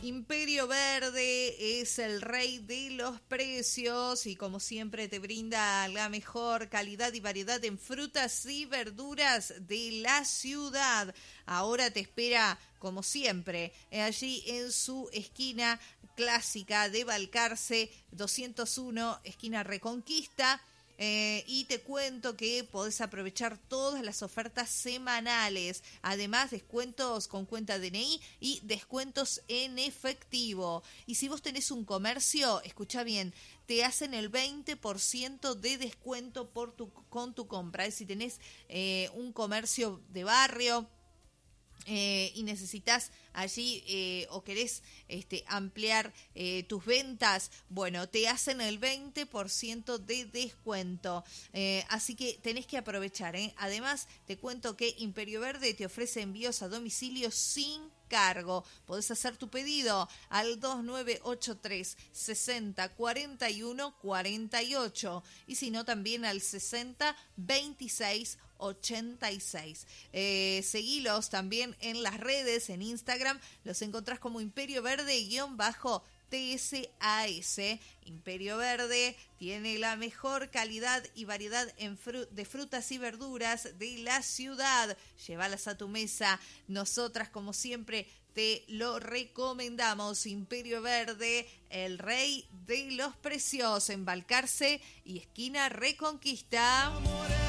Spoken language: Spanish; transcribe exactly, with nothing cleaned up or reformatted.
Imperio Verde es el rey de los precios y como siempre te brinda la mejor calidad y variedad en frutas y verduras de la ciudad. Ahora te espera como siempre allí en su esquina clásica de Balcarce doscientos uno, esquina Reconquista. Eh, y te cuento que podés aprovechar todas las ofertas semanales, además descuentos con cuenta D N I y descuentos en efectivo. Y si vos tenés un comercio, escucha bien, te hacen el veinte por ciento de descuento por tu, con tu compra. Si tenés eh, un comercio de barrio, Eh, y necesitas allí eh, o querés este, ampliar eh, tus ventas, bueno, te hacen el veinte por ciento de descuento, eh, así que tenés que aprovechar, ¿eh? Además te cuento que Imperio Verde te ofrece envíos a domicilio sin cargo. Podés hacer tu pedido al dos nueve ocho tres, sesenta, cuarenta y uno, cuarenta y ocho y si no también al sesenta, veintiséis, ochenta y seis. Eh, seguilos también en las redes, en Instagram, los encontrás como Imperio Verde-T S A S. Imperio Verde tiene la mejor calidad y variedad en fru- de frutas y verduras de la ciudad. Llévalas a tu mesa. Nosotras, como siempre, te lo recomendamos. Imperio Verde, el rey de los precios, en Balcarce y esquina Reconquista.